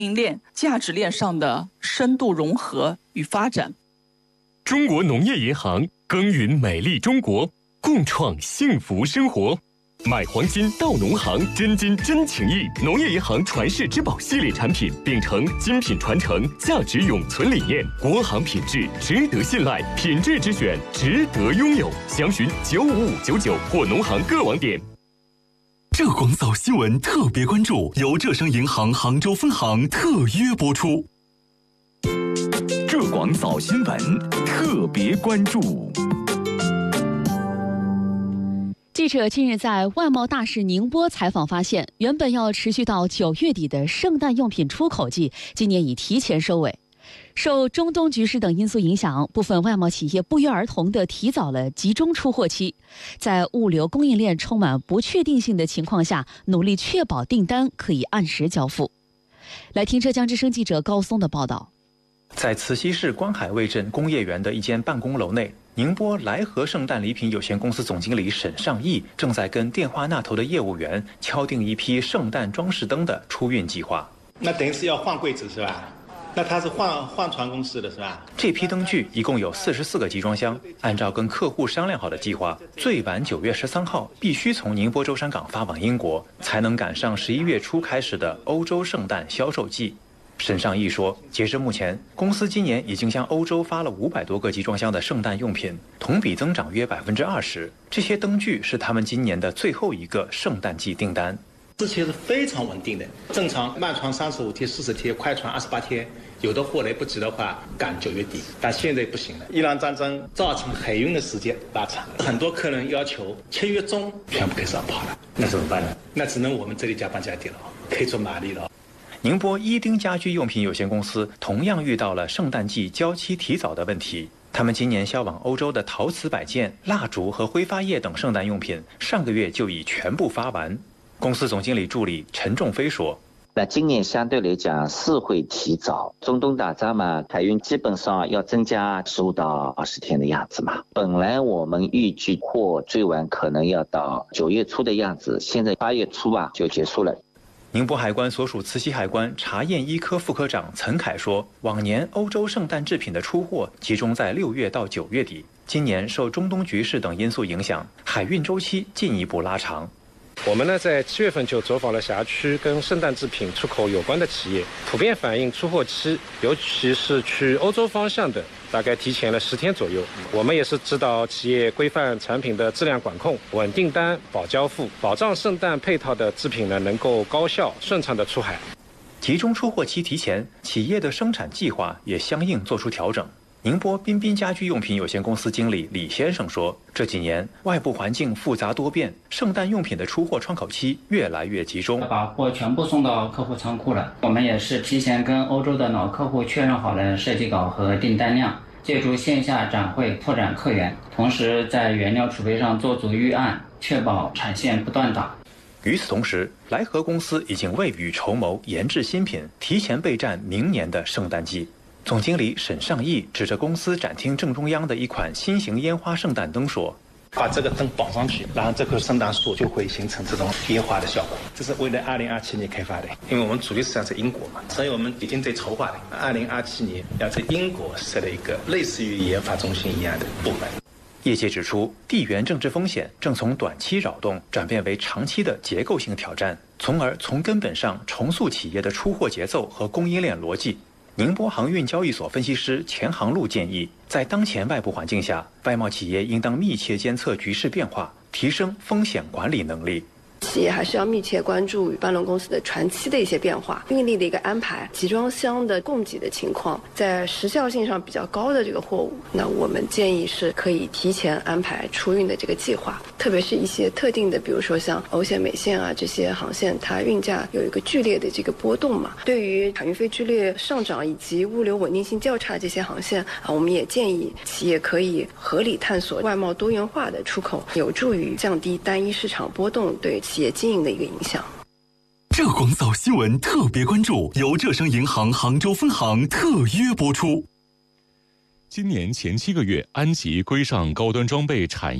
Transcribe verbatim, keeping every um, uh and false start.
应链、价值链上的深度融合与发展。 中国农业银行耕耘美丽中国，共创幸福生活。买黄金到农行，真金真情意。农业银行传世之宝系列产品，秉承精品传承、价值永存理念，国行品质值得信赖，品质之选值得拥有。详询九五五九九或农行各网点。 浙广早新闻特别关注，由浙商银行杭州分行特约播出。 浙广早新闻特别关注。 记者近日在外贸大使宁波采访发现，原本要持续到九月底的圣诞用品出口季，今年已提前收尾。受中东局势等因素影响，部分外贸企业不约而同地提早了集中出货期，在物流供应链充满不确定性的情况下，努力确保订单可以按时交付。来听浙江之声记者高松的报道。 在慈溪市观海卫镇工业园的一间办公楼内，宁波来和圣诞礼品有限公司总经理沈尚义正在跟电话那头的业务员敲定一批圣诞装饰灯的出运计划。 那等于是要换柜子是吧？那他是换换船公司的是吧？ 这批灯具一共有四十四个集装箱，按照跟客户商量好的计划，最晚九月十三号必须从宁波舟山港发往英国，才能赶上十一月初开始的欧洲圣诞销售季。沈尚义说，截至目前，公司今年已经向欧洲发了五百多个集装箱的圣诞用品，同比增长约百分之二十。这些灯具是他们今年的最后一个圣诞季订单。 之前是非常稳定的，正常慢船三十五天、四十天，快船二十八天，有的货来不及的话赶九月底，但现在不行了。伊朗战争造成海运的时间拉长，很多客人要求七月中全部开始上跑了，那怎么办呢？那只能我们这里加班加点了，可以做马力了。 宁波伊丁家居用品有限公司同样遇到了圣诞季交期提早的问题。他们今年销往欧洲的陶瓷摆件、蜡烛和挥发液等圣诞用品，上个月就已全部发完。公司总经理助理陈仲飞说， 那今年相对来讲是会提早，中东打仗嘛，海运基本上要增加十五到二十天的样子嘛。本来我们预计货最晚可能要到九月初的样子，现在八月初啊就结束了。 宁波海关所属慈溪海关查验一科副科长岑凯说，往年欧洲圣诞制品的出货集中在六月到九月底，今年受中东局势等因素影响，海运周期进一步拉长。 我们呢，在七月份就走访了辖区跟圣诞制品出口有关的企业，普遍反映出货期，尤其是去欧洲方向的，大概提前了十天左右。我们也是指导企业规范产品的质量管控，稳订单、保交付，保障圣诞配套的制品呢能够高效顺畅的出海。 集中出货期提前，企业的生产计划也相应做出调整。宁波彬彬家居用品有限公司经理李先生说，这几年外部环境复杂多变，圣诞用品的出货窗口期越来越集中， 把货全部送到客户仓库了。我们也是提前跟欧洲的老客户确认好了设计稿和订单量，借助线下展会拓展客源，同时在原料储备上做足预案，确保产线不断档。 与此同时，来和公司已经未雨绸缪，研制新品，提前备战明年的圣诞季。总经理沈尚义指着公司展厅正中央的一款新型烟花圣诞灯说， 把这个灯绑上去，然后这棵圣诞树就会形成这种烟花的效果。这是为了二零二七年开发的，因为我们主力市场是英国嘛，所以我们已经在筹划了二零二七年要在英国设立一个类似于研发中心一样的部门。 业界指出，地缘政治风险正从短期扰动转变为长期的结构性挑战，从而从根本上重塑企业的出货节奏和供应链逻辑。宁波航运交易所分析师钱航路建议，在当前外部环境下，外贸企业应当密切监测局势变化，提升风险管理能力。 企业还是要密切关注办轮公司的船期的一些变化，运力的一个安排，集装箱的供给的情况，在时效性上比较高的这个货物，那我们建议是可以提前安排出运的这个计划，特别是一些特定的，比如说像欧线、美线啊这些航线，它运价有一个剧烈的这个波动嘛，对于海运费剧烈上涨以及物流稳定性较差这些航线啊，我们也建议企业可以合理探索外贸多元化的出口，有助于降低单一市场波动对企业经营的一个影响。 浙广早新闻特别关注，由浙商银行杭州分行特约播出。 今年前七个月，安吉归上高端装备产业